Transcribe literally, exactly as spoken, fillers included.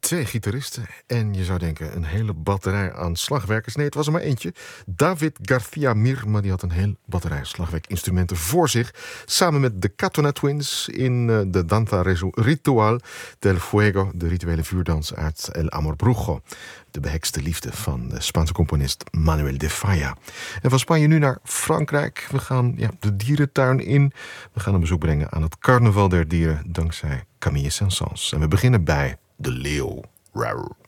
twee gitaristen en je zou denken een hele batterij aan slagwerkers. Nee, het was er maar eentje. David García Mir, maar die had een hele batterij slagwerkinstrumenten voor zich. Samen met de Catona Twins in uh, de Danza Ritual del Fuego, de rituele vuurdans uit El Amor Brujo. De behekste liefde van de Spaanse componist Manuel de Falla. En van Spanje nu naar Frankrijk. We gaan ja, de dierentuin in. We gaan een bezoek brengen aan het Carnaval der Dieren dankzij Camille Saint-Saëns. En we beginnen bij de leeuw. Rawr.